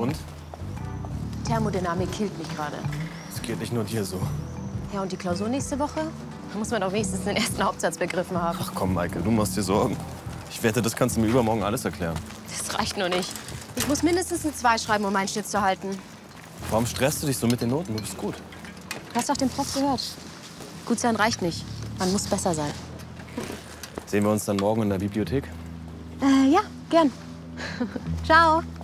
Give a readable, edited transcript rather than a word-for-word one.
Und? Thermodynamik killt mich gerade. Es geht nicht nur dir so. Ja, und die Klausur nächste Woche? Da muss man doch wenigstens den ersten Hauptsatz begriffen haben. Ach komm, Maike, du machst dir Sorgen. Ich wette, das kannst du mir übermorgen alles erklären. Das reicht nur nicht. Ich muss mindestens eine 2 schreiben, um meinen Schnitt zu halten. Warum stresst du dich so mit den Noten? Du bist gut. Du hast doch den Prof gehört. Gut sein reicht nicht. Man muss besser sein. Sehen wir uns dann morgen in der Bibliothek? Ja, gern. Ciao.